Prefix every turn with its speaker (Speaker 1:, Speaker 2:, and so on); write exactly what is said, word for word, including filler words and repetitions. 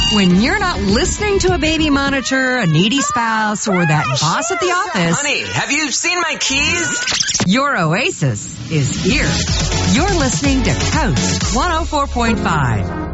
Speaker 1: When you're not listening to a baby monitor, a needy spouse, or that boss at the office.
Speaker 2: Honey, have you seen my keys?
Speaker 1: Your oasis is here. You're listening to Coast one oh four point five.